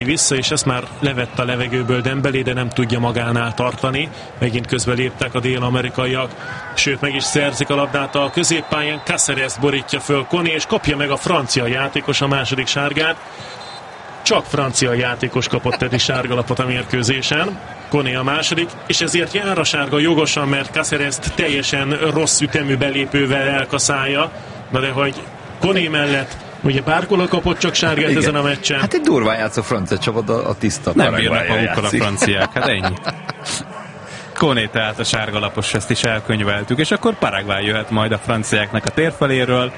vissza, és ezt már levett a levegőből Dembélé, de nem tudja magánál tartani. Megint közbe léptek a dél-amerikaiak, sőt meg is szerzik a labdát a középpályán. Cáceres borítja föl Koné, és kapja meg a francia játékos a második sárgát. Csak francia játékos kapott eddig sárgalapot a mérkőzésen. Koné a második, és ezért jár a sárga jogosan, mert Cácerest teljesen rossz ütemű belépővel elkaszálja. Na de hogy Koné mellett ugye bárkol kapott csak sárgát. Igen. Ezen a meccsen. Hát egy durván játszó francia csapat, a tiszta nem bírnak magukkal a franciák, hát ennyi. Koné tehát a sárgalapos, ezt is elkönyveltük, és akkor Paraguay jöhet majd a franciáknak a térfeléről,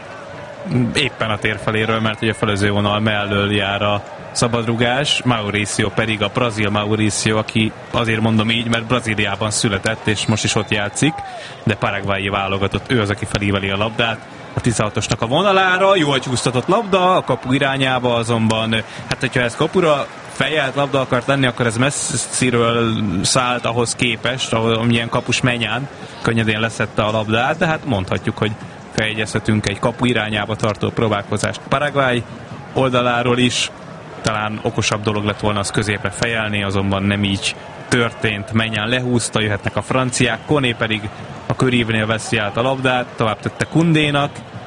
éppen a térfeléről, mert ugye a felező vonal mellől jár a szabadrugás, Mauricio pedig a brazil Mauricio, aki azért mondom így, mert Brazíliában született, és most is ott játszik, de paraguayi válogatott, ő az, aki felíveli a labdát a 16-osnak a vonalára, jól csúsztatott labda, a kapu irányába azonban, hát hogyha ez kapura fejelt labda akart lenni, akkor ez messziről szállt ahhoz képest, amilyen kapus Menyán könnyedén leszette a labdát, de hát mondhatjuk, hogy feljegyezhetünk egy kapu irányába tartó próbálkozást Paraguay oldaláról is. Talán okosabb dolog lett volna az középre fejelni, azonban nem így történt. Menyán lehúzta, jöhetnek a franciák, Koné pedig a körívnél veszi át a labdát, tovább tette Koundénak,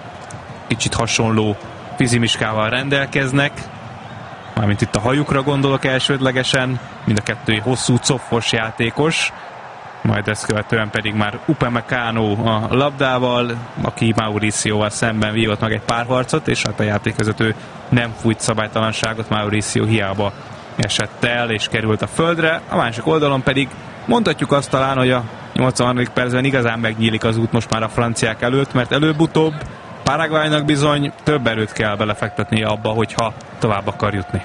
kicsit hasonló fizimiskával rendelkeznek, mármint itt a hajukra gondolok elsődlegesen, mind a kettő hosszú coffos játékos, majd ezt követően pedig már Upamecano a labdával, aki Mauricióval szemben vívott meg egy párharcot, és hát a játékvezető nem fújt szabálytalanságot, Mauricio hiába esett el és került a földre. A másik oldalon pedig mondhatjuk azt talán, hogy a 83. percben igazán megnyílik az út most már a franciák előtt, mert előbb-utóbb Paraguaynak bizony több erőt kell belefektetnie abba, hogyha tovább akar jutni.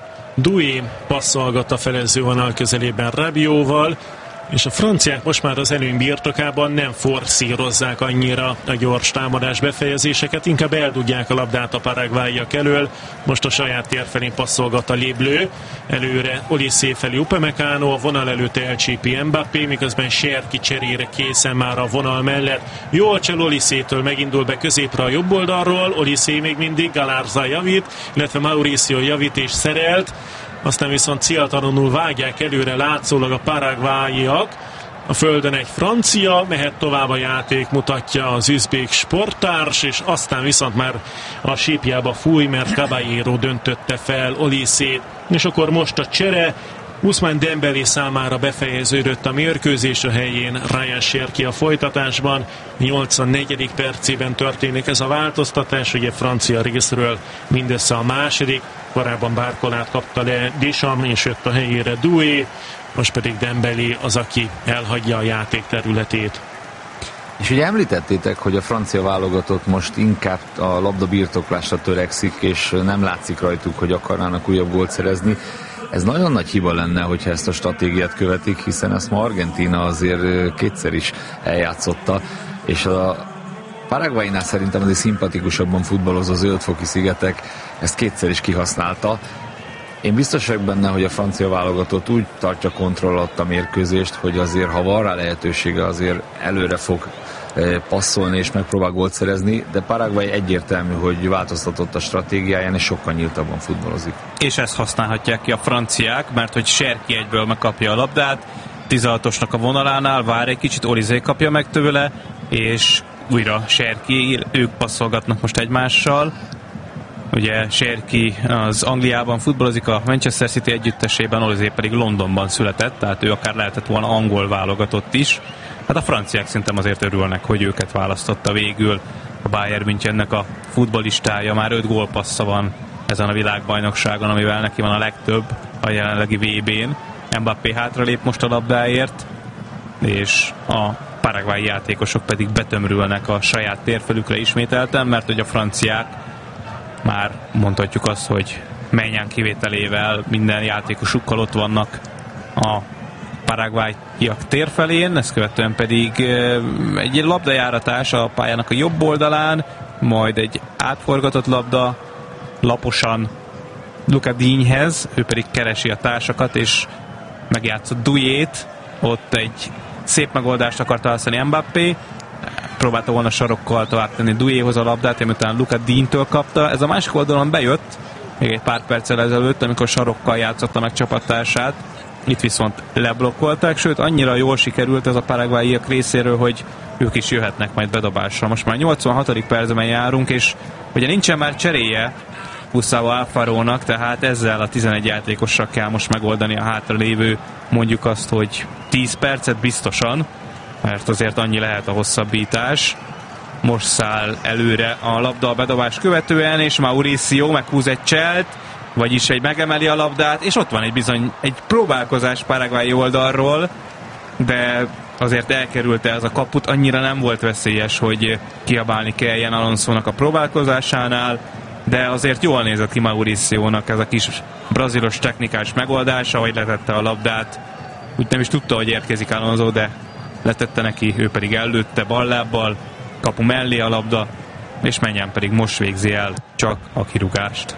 Doué passzolgat a felező vonal közelében Rabióval, és a franciák most már az előny birtokában nem forszírozzák annyira a gyors támadás befejezéseket, inkább eldugják a labdát a paraguayiak elől. Most a saját tér felén passzolgat a Léblő, előre Olysé felé Upamecano, a vonal előtt elcsípi Mbappé, miközben Cherki cserére készen már a vonal mellett. Jól csel Olysétől, megindul be középre a jobb oldalról, Olysé még mindig, Galarza javít, illetve Mauricio javít és szerelt. Aztán viszont céltalanul vágják előre látszólag a paraguayiak. A földön egy francia, mehet tovább a játék, mutatja az üzbék sporttárs, és aztán viszont már a sípjába fúj, mert Caballero döntötte fel Olysét. És akkor most a csere, Ousmane Dembélé számára befejeződött a mérkőzés, a helyén Ryan Cherki a folytatásban. 84. percében történik ez a változtatás, ugye francia részről mindössze a második, korábban Barcolát kapta le Deschamps, és jött a helyére Doué, most pedig Dembélé az, aki elhagyja a játék területét. És ugye említettétek, hogy a francia válogatott most inkább a labda birtoklásra törekszik, és nem látszik rajtuk, hogy akarnának újabb gólt szerezni. Ez nagyon nagy hiba lenne, hogyha ezt a stratégiát követik, hiszen ezt ma Argentína azért kétszer is eljátszotta, és a Paraguaynál szerintem azért szimpatikusabban futballoz a Zöldfoki szigetek, ezt kétszer is kihasználta. Én biztos vagyok benne, hogy a francia válogatott úgy tartja kontroll alatt a mérkőzést, hogy azért, ha van rá lehetősége, azért előre fog passzolni és megpróbál gólt szerezni, de Paraguay egyértelmű, hogy változtatott a stratégiáján, és sokkal nyíltabban futballozik. És ezt használhatják ki a franciák, mert hogy Cherki egyből megkapja a labdát, 16-osnak a vonalánál, vár egy kicsit, Olysé kapja meg tőle, és újra Cherki, ők passzolgatnak most egymással. Ugye Cherki az Angliában futballozik, a Manchester City együttesében, Olysé pedig Londonban született, tehát ő akár lehetett volna angol válogatott is. Hát a franciák szerintem azért örülnek, hogy őket választotta végül a Bayern Münchennek a futballistája. Már 5 gólpassza van ezen a világbajnokságon, amivel neki van a legtöbb a jelenlegi VB-n. Mbappé hátralép most a labdáért, és a paraguayi játékosok pedig betömrülnek a saját térfelükre ismételten, mert hogy a franciák már mondhatjuk azt, hogy Menyán kivételével minden játékosukkal ott vannak a paraguayiak térfelén, ezt követően pedig egy labdajáratás a pályának a jobb oldalán, majd egy átforgatott labda laposan Luca Dignehez, ő pedig keresi a társakat, és megjátszott Douét, ott egy szép megoldást akart használni Mbappé, próbálta volna sarokkal tovább tenni Douéhoz a labdát, miután Luca Digne-től kapta, ez a másik oldalon bejött, még egy pár perccel ezelőtt, amikor sarokkal játszotta meg csapattársát. Itt viszont leblokkolták, sőt annyira jól sikerült ez a paraguayiak részéről, hogy ők is jöhetnek majd bedobásra. Most már 86. percben járunk, és ugye nincsen már cseréje Gustavo Alfarónak, tehát ezzel a 11 játékossal kell most megoldani a hátralévő, mondjuk azt, hogy 10 percet biztosan, mert azért annyi lehet a hosszabbítás. Most száll előre a labda a bedobás követően, és Mauricio meghúz egy cselt, vagyis egy megemeli a labdát, és ott van egy próbálkozás paraguayi oldalról, de azért elkerülte ez a kaput, annyira nem volt veszélyes, hogy kiabálni kelljen Alonsónak a próbálkozásánál, de azért jól nézett ki Mauriciónak ez a kis brazilos technikás megoldása, ahogy letette a labdát. Úgy nem is tudta, hogy érkezik Alonso, de letette neki, ő pedig előtte ballábbal, kapu mellé a labda, és Mennyán pedig most végzi el csak a kirúgást.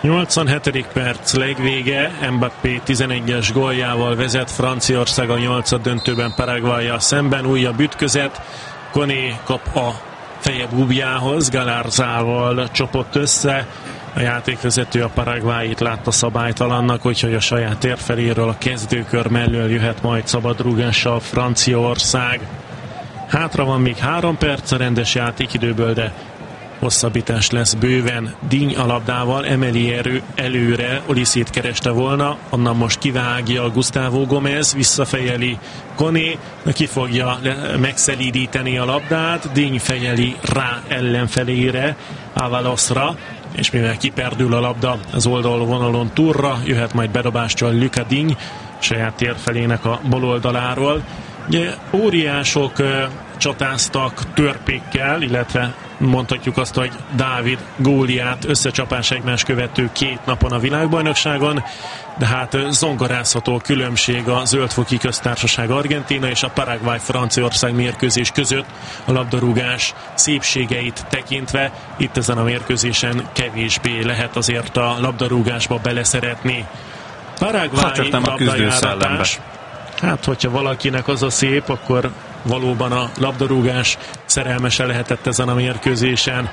87. perc legvége, Mbappé 11-es góljával vezet Franciaország a 8. döntőben Paraguayyal szemben, újabb ütközet, Koné kap a feje búbjához, Galarzával csapott össze, a játékvezető a paraguayit látta szabálytalannak, úgyhogy a saját térfeléről a kezdőkör mellől jöhet majd szabadrúgással Franciaország. Hátra van még 3 perc a rendes játékidőből, de hosszabbítás lesz bőven. Digne a labdával emeli előre, Oliszét kereste volna, onnan most kivágja Gustavo Gómez, visszafejeli Koné, ki fogja megszelídíteni a labdát, Digne fejeli rá ellenfelére, Ávalosra, és mivel kiperdül a labda az oldalvonalon túlra, jöhet majd bedobástól Luca Digne, saját térfelének a bal oldaláról. Ugye óriások csatáztak törpékkel, illetve mondhatjuk azt, hogy Dávid Góliát összecsapás egymás követő 2 napon a világbajnokságon, de hát zongorázható különbség a Zöldfoki Köztársaság Argentína és a Paraguay-Franciaország mérkőzés között a labdarúgás szépségeit tekintve. Itt ezen a mérkőzésen kevésbé lehet azért a labdarúgásba beleszeretni. Paraguay labdajáratás. Hát, hogyha valakinek az a szép, akkor valóban a labdarúgás szerelmese lehetett ezen a mérkőzésen.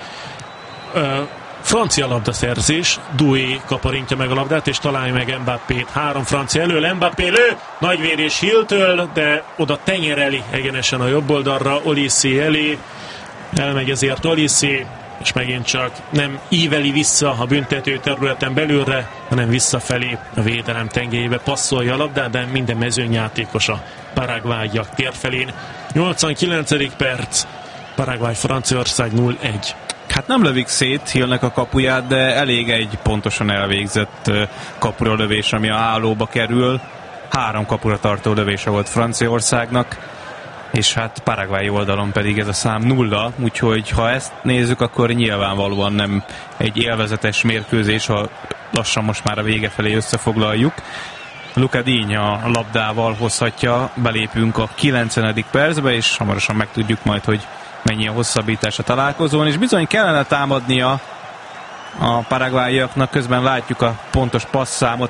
Francia labdaszerzés, Doué kaparintja meg a labdát, és találja meg Mbappét. 3 francia elől, Mbappé lő, nagyvérés Hilltől, de oda tenyereli egyenesen a jobb oldalra, Olysé elé, elmegy ezért Olysé, és megint csak nem íveli vissza a büntető területen belülre, hanem visszafelé a védelem tengelyébe passzolja a labdát, de minden mezőnyjátékos a paraguayiak térfelén. 89. perc, Paraguay-Franciaország 0-1. Hát nem lövik szét Hillnek a kapuját, de elég egy pontosan elvégzett kapura lövés, ami a hálóba kerül. 3 kapura tartó lövése volt Franciaországnak, és hát Paraguay oldalon pedig ez a szám 0, úgyhogy ha ezt nézzük, akkor nyilvánvalóan nem egy élvezetes mérkőzés, ha lassan most már a vége felé összefoglaljuk. Luca Digne a labdával hozhatja, belépünk a 90. percbe, és hamarosan megtudjuk majd, hogy mennyi a hosszabbítás a találkozón, és bizony kellene támadnia a paraguayiaknak, közben látjuk a pontos passzámot,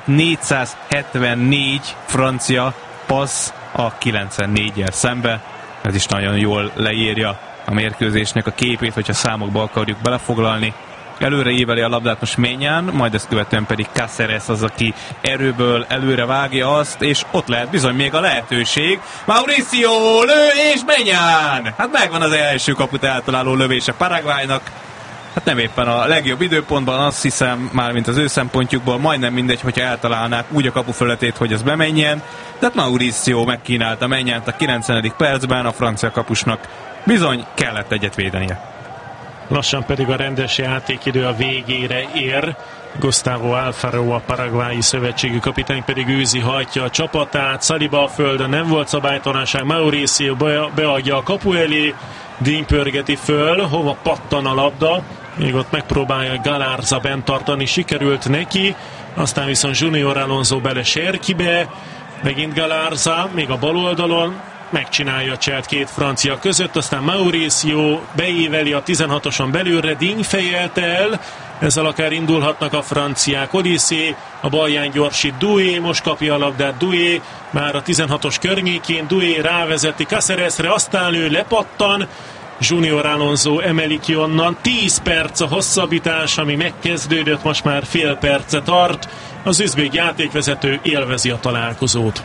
474 francia passz a 94-jel szembe. Ez is nagyon jól leírja a mérkőzésnek a képét, hogyha számokba akarjuk belefoglalni. Előre íveli a labdát most Mennyán, majd ezt követően pedig Cáceres az, aki erőből előre vágja azt, és ott lehet bizony még a lehetőség. Mauricio lő, és Mennyán! Hát megvan az első kaput eltaláló lövése Paraguaynak. Hát nem éppen a legjobb időpontban, azt hiszem, mármint az ő szempontjukból, majdnem mindegy, hogyha eltalálnák úgy a kapu fölöttét, hogy az bemenjen. Tehát Mauricio megkínálta Mennyánt a 90. percben, a francia kapusnak bizony kellett egyet védenie. Lassan pedig a rendes játékidő a végére ér. Gustavo Alfaro, a paraguayi szövetségi kapitány pedig űzi hajtja a csapatát. Saliba a földön, nem volt szabálytalanság. Mauricio beadja a kapu elé, Digne pörgeti föl, hova pattan a labda. Még ott megpróbálja Galarza bent tartani, sikerült neki. Aztán viszont Junior Alonso bele Serkibe, megint Galarza, még a bal oldalon. Megcsinálja a cselt 2 francia között, aztán Mauricio beíveli a 16-oson belülre, Digne fejelte el, ezzel akár indulhatnak a franciák. Olysé a balján gyorsít, Doué most kapja a labdát, Doué már a 16-os környékén, Doué rávezeti Cáceresre, aztán ő lepattan, Junior Alonso emeli ki onnan. 10 perc a hosszabbítás, ami megkezdődött, most már fél perce tart. Az üzbég játékvezető élvezi a találkozót.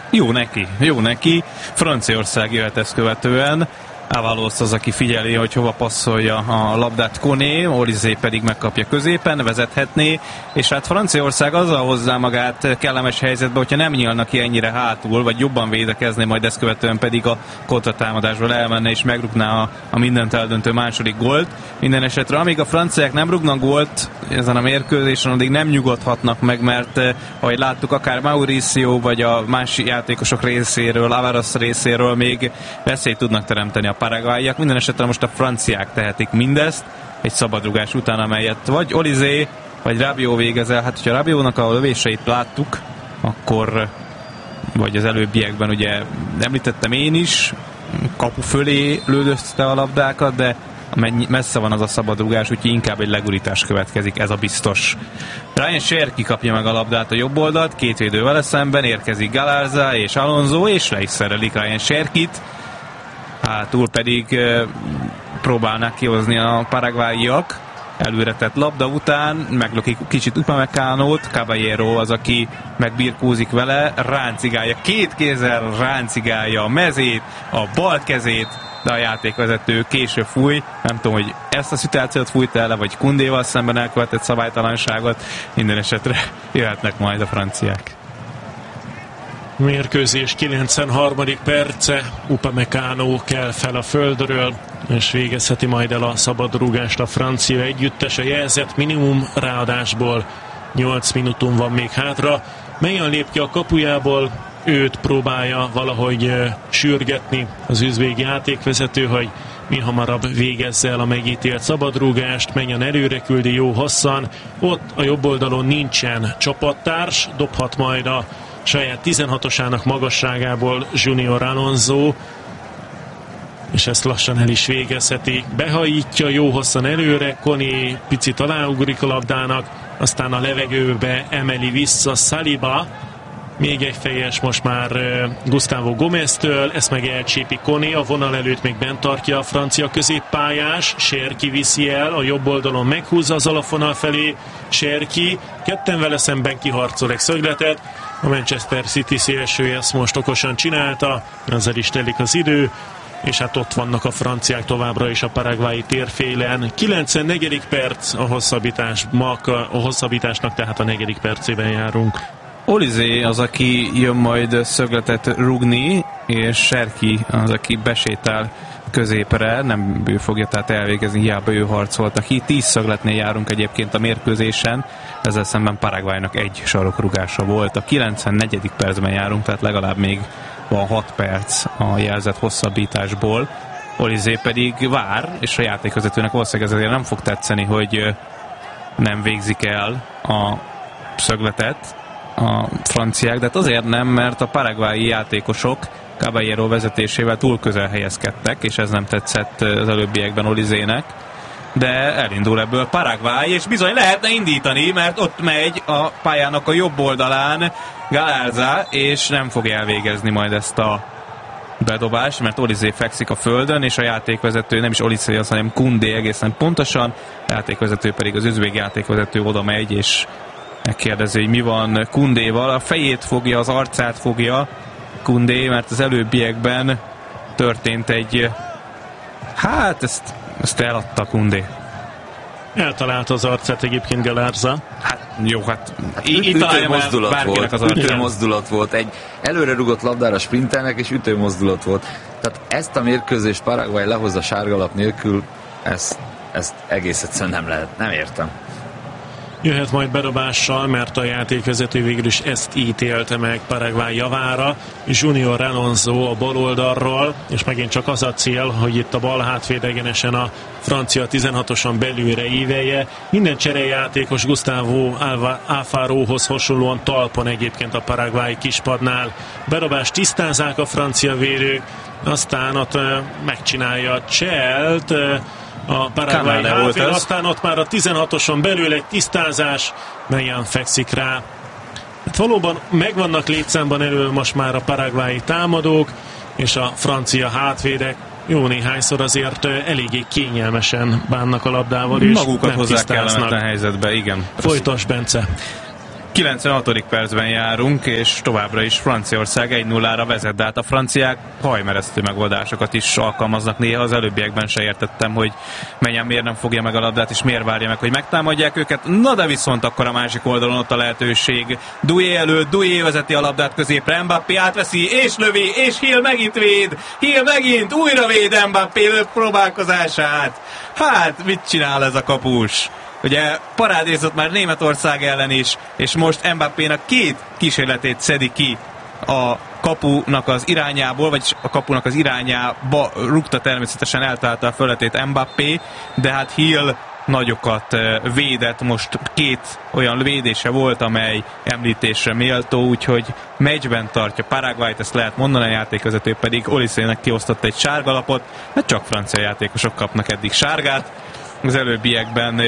Jó neki. Franciaország jöhet ezt követően. Avalos az, aki figyeli, hogy hova passzolja a labdát Koné, Olizé pedig megkapja középen, vezethetné, és hát Franciaország azzal hozzá magát kellemes helyzetbe, hogyha nem nyílnak ki ennyire hátul, vagy jobban védekezni, majd ezt követően pedig a kontratámadásból elmenne és megrúgná a mindent eldöntő második gólt. Minden esetre, amíg a franciák nem rúgnak gólt ezen a mérkőzésen, addig nem nyugodhatnak meg, mert ahogy láttuk, akár Mauricio vagy a más játékosok részéről, Avalos részéről még veszélyt tudnak teremteni a paraguayiak. Minden esetre most a franciák tehetik mindezt egy szabadrugás után, amelyet vagy Olizé, vagy Rabiot végez el. Hát, hogyha Rabiotnak a lövéseit láttuk, akkor, vagy az előbbiekben ugye említettem én is, kapu fölé lődözte a labdákat, de messze van az a szabadrugás, úgyhogy inkább egy legurítás következik, ez a biztos. Ryan Cherki kapja meg a labdát a jobb oldalt, két védő vele szemben, érkezik Galarza és Alonso, és le is szerelik Ryan Cherkit. Hátul pedig próbálnak kihozni a paraguayiak. Előre tett labda után meglökik kicsit Upamecánót, Caballero az, aki megbirkózik vele, ráncigálja, két kézzel ráncigálja a mezét, a bal kezét, de a játékvezető később fúj. Nem tudom, hogy ezt a szituációt fújta el, vagy Koundéval szemben elkövetett szabálytalanságot. Minden esetre jöhetnek majd a franciák. Mérkőzés 93. perce, Upamecano kell fel a földről, és végezheti majd el a szabadrúgást a francia együttes. A jelzett minimum ráadásból 8 minutum van még hátra. Melyen lép ki a kapujából, őt próbálja valahogy sürgetni az üzbég játékvezető, hogy mi hamarabb végezze el a megítélt szabadrúgást, menjen előre, küldi jó hosszan. Ott a jobb oldalon nincsen csapattárs, dobhat majd a saját 16-osának magasságából Junior Alonso, és ezt lassan el is végezheti. Behajítja jó hosszan előre, Koné picit aláugrik a labdának, aztán a levegőbe emeli vissza Saliba. Még egy fejes most már Gustavo Gomez-től, ezt meg elcsépi Koné, a vonal előtt még bent tartja a francia középpályás, Cherki viszi el, a jobb oldalon meghúzza az alapvonal felé, Cherki, ketten vele szemben kiharcol egy szögletet, a Manchester City szélsője ezt most okosan csinálta, ezzel is telik az idő, és hát ott vannak a franciák továbbra is a paraguayi térfélen. 94. perc a hosszabbításnak, tehát a 4. percében járunk. Olizé az, aki jön majd szögletet rúgni, és Cherki az, aki besétál középre, nem ő fogja tehát elvégezni, hiába ő harcoltak ki. 10 szögletnél járunk egyébként a mérkőzésen, ezzel szemben Paraguaynak egy sarokrúgása volt. A 94. percben járunk, tehát legalább még van 6 perc a jelzett hosszabbításból. Olizé pedig vár, és a játékvezetőnek valószínűleg ezért nem fog tetszeni, hogy nem végzik el a szögletet a franciák, de hát azért nem, mert a paraguayi játékosok Caballero vezetésével túl közel helyezkedtek, és ez nem tetszett az előbbiekben Olizének, de elindul ebből Paraguay, és bizony lehetne indítani, mert ott megy a pályának a jobb oldalán Galarza, és nem fog elvégezni majd ezt a bedobást, mert Olizé fekszik a földön, és a játékvezető, nem is Olizé az, hanem Koundé egészen pontosan, a játékvezető pedig az üzbég játékvezető oda megy, és megkérdezi, hogy mi van Koundéval. A fejét fogja, az arcát fogja Koundé, mert az előbbiekben történt egy... Hát, ezt eladta Koundé. Eltalálta az arcát egyébként Galarza. Hát jó, hát itt találja bárkinek az arcát. Ütőmozdulat volt. Egy előre rugott labdára sprintelnek, és ütőmozdulat volt. Tehát ezt a mérkőzést Paraguay lehozza sárgalap nélkül, ezt egész egyszerűen nem lehet. Nem értem. Jöhet majd bedobással, mert a játékvezető végül is ezt ítélte meg Paraguay javára. Junior Alonso a bal oldalról, és megint csak az a cél, hogy itt a bal hátvéd egyenesen a francia 16-oson belülre ívelje. Minden cserejátékos Gustavo Alfaróhoz hasonlóan talpon egyébként a paraguayi kispadnál. Bedobást tisztázzák a francia védők, aztán ott megcsinálja Cselt, a paraguayi hátvéd, aztán ott már a 16-oson belül egy tisztázás, melyen fekszik rá. Hát valóban megvannak létszámban elő most már a paraguayi támadók, és a francia hátvédek jó néhányszor azért eléggé kényelmesen bánnak a labdával, és magukat nem hozzá tisztáznak. kellemetlen helyzetbe, igen. Folytas, Bence. 96. percben járunk, és továbbra is Franciaország 1-0-ra vezet, de hát a franciák hajmeresztő megoldásokat is alkalmaznak néha. Az előbbiekben se értettem, hogy Menyen miért nem fogja meg a labdát, és miért várja meg, hogy megtámadják őket. Na de viszont akkor a másik oldalon ott a lehetőség. Doué előtt, Doué vezeti a labdát középre, Mbappé átveszi, és lövi, és Hill megint véd, Hill megint, újra véd Mbappé löv próbálkozását. Hát, mit csinál ez a kapus? Ugye parádézott már Németország ellen is, és most Mbappénak 2 kísérletét szedi ki a kapunak az irányából, vagyis a kapunak az irányába rúgta, természetesen eltalálta a fölletét Mbappé, de hát Hill nagyokat védett, most 2 olyan védése volt, amely említésre méltó, úgyhogy meccsben tartja Paraguayt, ezt lehet mondani, a játékvezető pedig Oliszének kiosztott egy sárgalapot, mert csak francia játékosok kapnak eddig sárgát. Az előbbiekben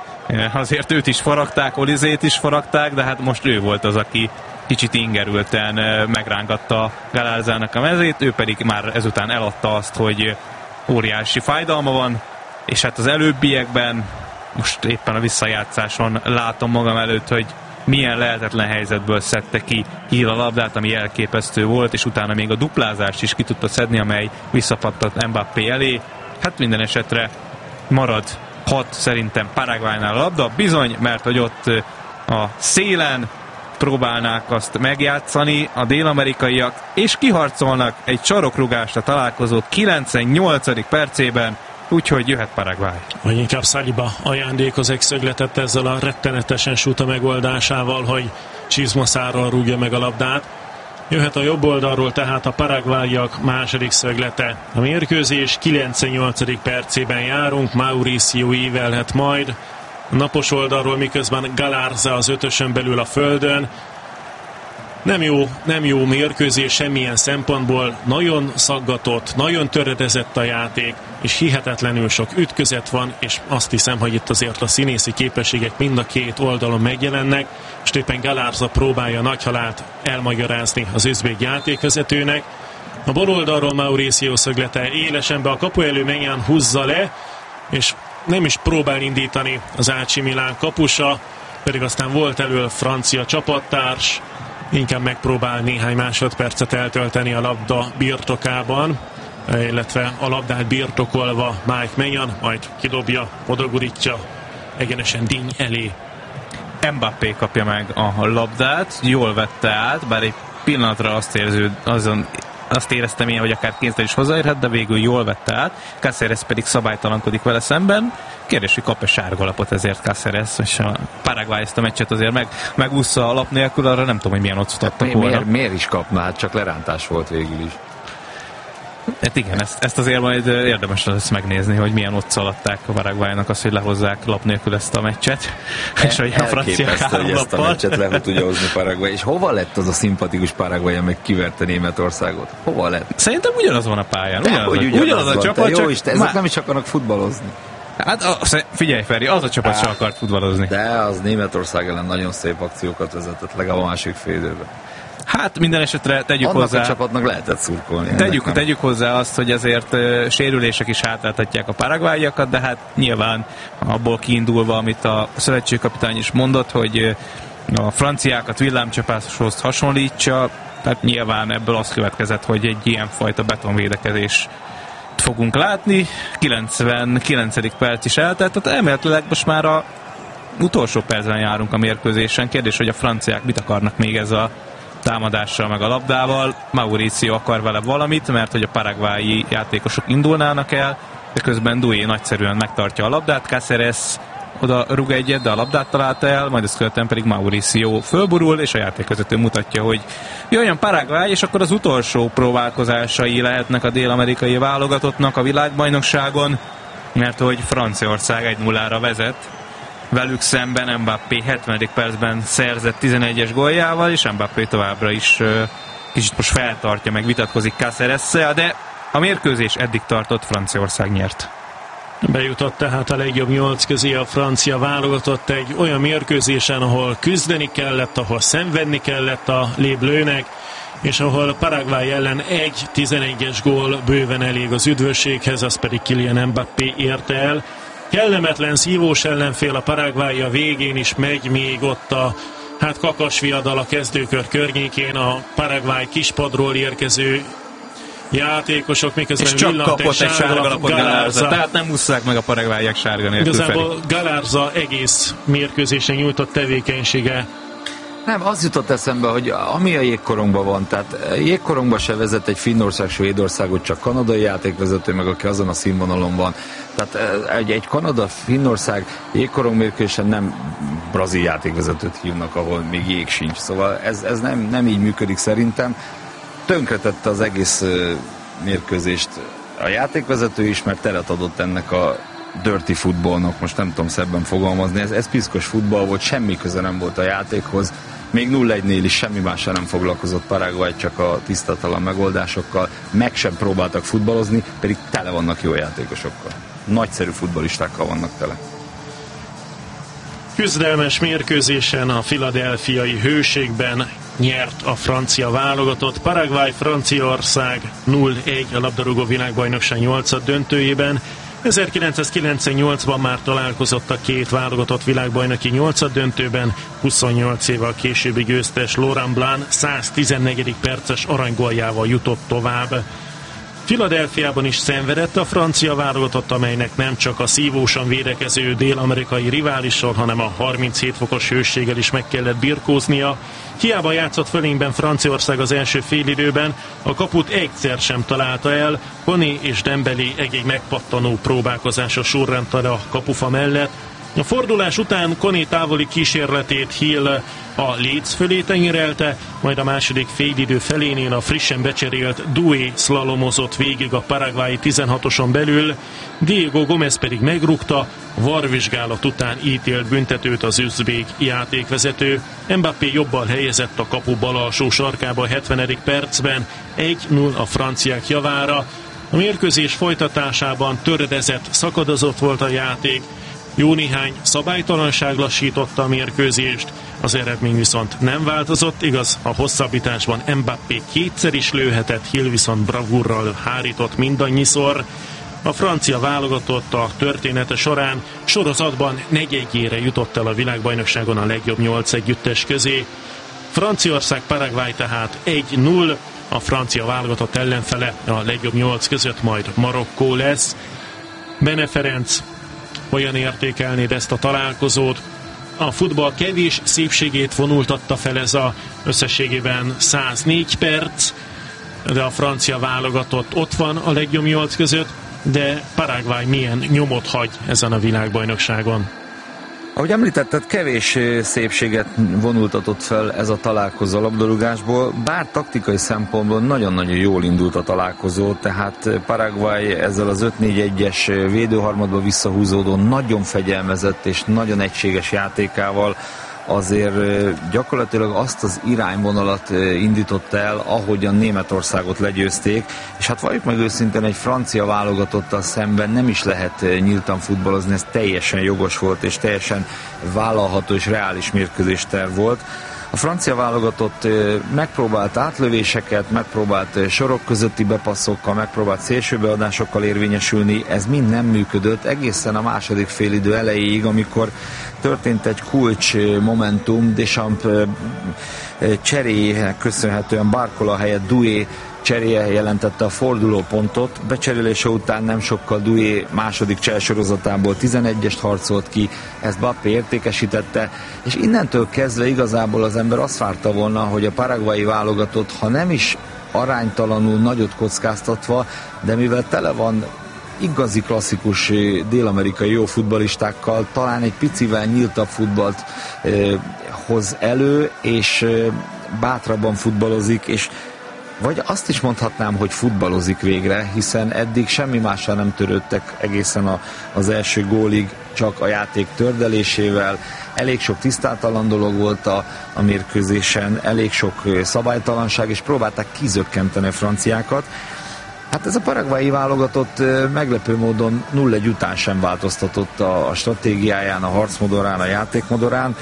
azért őt is faragták, Olizét is faragták, de hát most ő volt az, aki kicsit ingerülten megrángatta Galárzának a mezét, ő pedig már ezután eladta azt, hogy óriási fájdalma van, és hát az előbbiekben, most éppen a visszajátszáson látom magam előtt, hogy milyen lehetetlen helyzetből szedte ki Hill a labdát, ami elképesztő volt, és utána még a duplázást is ki tudta szedni, amely visszapattant Mbappé elé. Hát minden esetre marad 6 szerintem Paraguaynál a labda, bizony, mert hogy ott a szélen próbálnák azt megjátszani a dél-amerikaiak, és kiharcolnak egy sarokrugásra találkozót 98. percében, úgyhogy jöhet Paraguay. Vagy inkább Saliba ajándékoz egy szögletet ezzel a rettenetesen suta megoldásával, hogy csizmaszárral rúgja meg a labdát. Jöhet a jobb oldalról tehát a paraguayiak második szöglete. A mérkőzés 98. percében járunk, Mauricio ívelhet majd. A napos oldalról, miközben Galárza az 5-ösön belül a földön. Nem jó mérkőzés semmilyen szempontból, nagyon szaggatott, nagyon töredezett a játék, és hihetetlenül sok ütközet van, és azt hiszem, hogy itt azért a színészi képességek mind a 2 oldalon megjelennek, és éppen Galárza próbálja nagy halált elmagyarázni az özbég játékvezetőnek. A bal oldalról Mauricio szöglete élesen be a kapu elő, Menyen húzza le, és nem is próbál indítani az AC Milan kapusa, pedig aztán volt elől francia csapattárs, inkább megpróbál néhány másodpercet eltölteni a labda birtokában, illetve a labdát birtokolva Mike Menyen, majd kidobja, odagurítja egyenesen Digne elé. Mbappé kapja meg a labdát, jól vette át, bár egy pillanatra azt éreztem én, hogy akár kézzel is hozzáérhet, de végül jól vette át. Cáceres pedig szabálytalankodik vele szemben. Kérdés, hogy kap-e sárgalapot ezért Cáceres, és a Paraguay ezt a meccset azért megúszza a lap nélkül, arra nem tudom, hogy milyen ott adtak volna. Miért is kapna? Hát csak lerántás volt végül is. Hát igen, ezt azért majd érdemes lesz megnézni, hogy milyen ott szaladták a Paraguaynak azt, hogy lehozzák lap nélkül ezt a meccset. És hogy a franciák hogy ezt a meccset le tudja hozni Paraguay. És hova lett az a szimpatikus Paraguay, meg kiverte Németországot? Hova lett? Szerintem ugyanaz van a pályán. Ugyanaz a csapat, jó, csak ezek nem is akarnak futballozni. Hát figyelj Feri, az a csapat sem akart futballozni. De az Németország ellen nagyon szép akciókat vezetett, legalább a másik fél időben. Hát minden esetre tegyük annak hozzá... a csapatnak lehetett szurkolni. Tegyük hozzá azt, hogy azért sérülések is hátráltatják a paraguayiakat, de hát nyilván abból kiindulva, amit a szövetségkapitány is mondott, hogy a franciákat villámcsapáshoz hasonlítsa, tehát nyilván ebből az következett, hogy egy ilyenfajta betonvédekezés fogunk látni. 99. perc is eltelt, tehát elméletileg most már a utolsó percben járunk a mérkőzésen. Kérdés, hogy a franciák mit akarnak még ez a támadással meg a labdával. Mauricio akar vele valamit, mert hogy a paraguayi játékosok indulnának el, de közben Doué nagyszerűen megtartja a labdát, Cáceres oda rúg egyet, de a labdát találta el, majd ezt követően pedig Mauricio fölborul, és a játékvezető mutatja, hogy jöjjön Paraguay, és akkor az utolsó próbálkozásai lehetnek a dél-amerikai válogatottnak a világbajnokságon, mert hogy Franciaország 1-0-ra vezet, velük szemben Mbappé 70. percben szerzett 11-es góljával, és Mbappé továbbra is kicsit most feltartja, meg vitatkozik Cáceressel, de a mérkőzés eddig tartott, Franciaország nyert. Bejutott tehát a legjobb 8 közé a francia válogatott egy olyan mérkőzésen, ahol küzdeni kellett, ahol szenvedni kellett a léblőnek, és ahol Paraguay ellen 1-11-es gól bőven elég az üdvösséghez, az pedig Kylian Mbappé érte el. Kellemetlen szívós ellenfél a Paraguay, a végén is megy még ott a kakasviadal a kezdőkör környékén, a Paraguay kispadról érkező játékosok, miközben és csak kapott egy sárgalapot Galarza, tehát nem ússzák meg a paraguayiak sárga nélkül. Igazából Galarza egész mérkőzésen nyújtott tevékenysége. Nem, az jutott eszembe, hogy ami a jégkorongban van, tehát jégkorongban se vezet egy Finnország, Svédországot, csak kanadai játékvezető, meg aki azon a színvonalon van. Tehát egy Kanada-Finnország jégkorong mérkőzésen nem brazil játékvezetőt hívnak, ahol még jég sincs. Szóval ez nem így működik szerintem. Tönkretette az egész mérkőzést a játékvezető is, mert teret adott ennek a dirty futballnak, most nem tudom szebben fogalmazni, ez piszkos futball volt, semmi köze nem volt a játékhoz, még 0-1-nél is semmi mással nem foglalkozott Paraguay, csak a tisztatalan megoldásokkal, meg sem próbáltak futballozni, pedig tele vannak jó játékosokkal. Nagyszerű futballistákkal vannak tele. Küzdelmes mérkőzésen a philadelphiai hőségben nyert a francia válogatott. Paraguay-Franciaország 0-1 a labdarúgó világbajnokság 8. döntőjében. 1998-ban már találkozott a két válogatott világbajnoki 8. döntőben, 28 évvel későbbi győztes Laurent Blanc 114. perces aranygóljával jutott tovább. Philadelphiában is szenvedett a francia válogatott, amelynek nem csak a szívósan védekező dél-amerikai riválissal, hanem a 37 fokos hőséggel is meg kellett birkóznia. Hiába játszott fölényben Franciaország az első félidőben, a kaput egyszer sem találta el, Koné és Dembélé egy megpattanó próbálkozása sorrendte a kapufa mellett. A fordulás után Koné távoli kísérletét Hill a léc fölé tenyerelte, majd a második félidő felénél a frissen becserélt Doué szlalomozott végig a paraguayi 16-oson belül, Diego Gómez pedig megrúgta, varvizsgálat után ítélt büntetőt az üzbék játékvezető. Mbappé jobbal helyezett a kapu bal alsó sarkába a 70. percben, 1-0 a franciák javára. A mérkőzés folytatásában töredezett, szakadozott volt a játék, jó néhány szabálytalanság lassította a mérkőzést, az eredmény viszont nem változott, igaz, a hosszabbításban Mbappé kétszer is lőhetett, Hill viszont bravúrral hárított mindannyiszor. A francia válogatott a története során sorozatban negyedjére jutott el a világbajnokságon a legjobb 8 együttes közé. Franciaország-Paraguay tehát 1-0, a francia válogatott ellenfele a legjobb 8 között majd Marokkó lesz. Bene Ferenc, hogyan értékelnéd ezt a találkozót? A futball kevés szépségét vonultatta fel ez a összességében 104 perc, de a francia válogatott ott van a legjobb 8 között, de Paraguay milyen nyomot hagy ezen a világbajnokságon? Ahogy említetted, kevés szépséget vonultatott fel ez a találkozó labdarúgásból, bár taktikai szempontból nagyon-nagyon jól indult a találkozó, tehát Paraguay ezzel az 5-4-1-es védőharmadba visszahúzódó, nagyon fegyelmezett és nagyon egységes játékával azért gyakorlatilag azt az irányvonalat indította el, ahogyan Németországot legyőzték, és hát valljuk meg őszintén, egy francia válogatottal szemben nem is lehet nyíltan futballozni, ez teljesen jogos volt, és teljesen vállalható és reális mérkőzésterv volt. A francia válogatott megpróbált átlövéseket, megpróbált sorok közötti bepasszokkal, megpróbált szélsőbeadásokkal érvényesülni, ez mind nem működött egészen a második félidő elejéig, amikor történt egy kulcs momentum, Deschamps cseréjének köszönhetően Barcola helyett Doué cseréje jelentette a fordulópontot. Becserélése után nem sokkal Doué második csersorozatából 11-est harcolt ki, ezt Mbappé értékesítette, és innentől kezdve igazából az ember azt várta volna, hogy a paraguayi válogatott, ha nem is aránytalanul nagyot kockáztatva, de mivel tele van igazi klasszikus dél-amerikai jó futballistákkal, talán egy picivel nyíltabb futballt hoz elő, és bátrabban futballozik, és vagy azt is mondhatnám, hogy futballozik végre, hiszen eddig semmi mással nem törődtek egészen az első gólig, csak a játék tördelésével. Elég sok tisztátalan dolog volt a mérkőzésen, elég sok szabálytalanság, és próbálták kizökkenteni a franciákat. Hát ez a paraguayi válogatott meglepő módon 0-1 után sem változtatott a stratégiáján, a harcmodorán, a játékmodorán,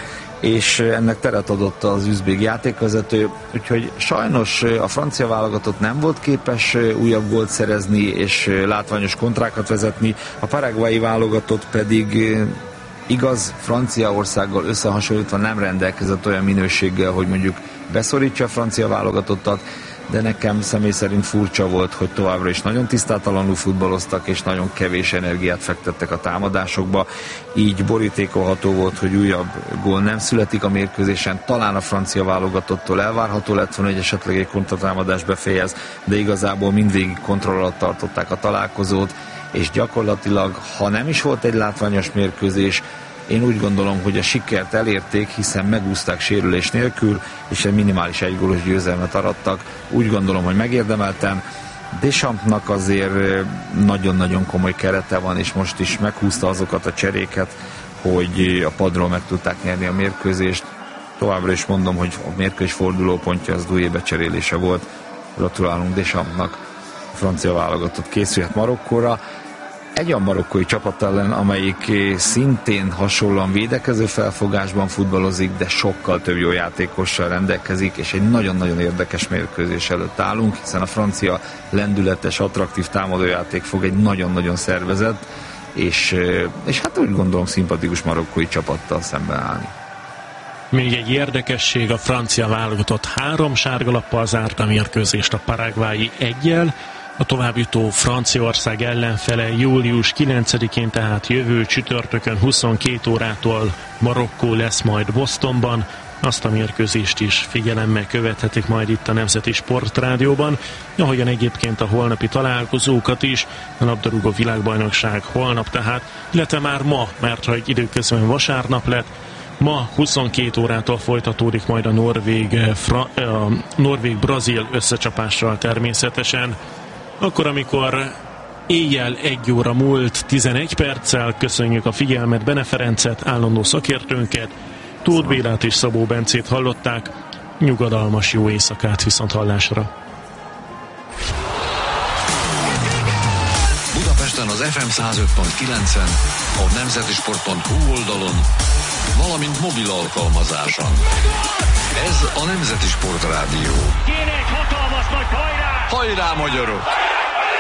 és ennek teret adott az üzbég játékvezető, úgyhogy sajnos a francia válogatott nem volt képes újabb gólt szerezni és látványos kontrákat vezetni, a paraguayi válogatott pedig igaz, Franciaországgal összehasonlítva nem rendelkezett olyan minőséggel, hogy mondjuk beszorítsa a francia válogatottat, de nekem személy szerint furcsa volt, hogy továbbra is nagyon tisztátalanul futballoztak, és nagyon kevés energiát fektettek a támadásokba. Így borítékolható volt, hogy újabb gól nem születik a mérkőzésen. Talán a francia válogatottól elvárható lett volna, hogy esetleg egy kontratámadás befejez, de igazából mindvégig kontroll alatt tartották a találkozót, és gyakorlatilag, ha nem is volt egy látványos mérkőzés, én úgy gondolom, hogy a sikert elérték, hiszen megúszták sérülés nélkül, és egy minimális egygólos győzelmet arattak. Úgy gondolom, hogy megérdemelten. Deschampsnak azért nagyon-nagyon komoly kerete van, és most is meghúzta azokat a cseréket, hogy a padról meg tudták nyerni a mérkőzést. Továbbra is mondom, hogy a mérkőzés fordulópontja az Doué becserélése volt. Gratulálunk Deschampsnak, a francia válogatott készülhet Marokkóra. Egy olyan marokkói csapat ellen, amelyik szintén hasonlóan védekező felfogásban futballozik, de sokkal több jó játékossal rendelkezik, és egy nagyon-nagyon érdekes mérkőzés előtt állunk, hiszen a francia lendületes, attraktív támadójáték fog egy nagyon-nagyon szervezett, és hát úgy gondolom szimpatikus marokkói csapattal szemben állni. Még egy érdekesség, a francia válogatott 3 sárgalappal zárta a mérkőzést a paraguayi 1-jel, a továbbjutó Franciaország ellenfele július 9-én, tehát jövő csütörtökön 22 órától Marokkó lesz majd Bostonban. Azt a mérkőzést is figyelemmel követhetik majd itt a Nemzeti Sportrádióban, ahogyan egyébként a holnapi találkozókat is, a labdarúgó világbajnokság holnap tehát, illetve már ma, mert ha egy időközben vasárnap lett, ma 22 órától folytatódik majd a norvég-brazil összecsapással természetesen. Akkor, amikor éjjel 1 óra múlt 11 perccel, köszönjük a figyelmet, Bene Ferencet, állandó szakértőnket, Tóth Bélát és Szabó Bencét hallották. Nyugodalmas jó éjszakát, viszont hallásra! Budapesten az FM 105.9-en, a nemzetisport.hu oldalon, valamint mobil alkalmazáson. Ez a Nemzeti Sportrádió. Kinek hatalmas nagy hajrá! Hajrá, magyarok!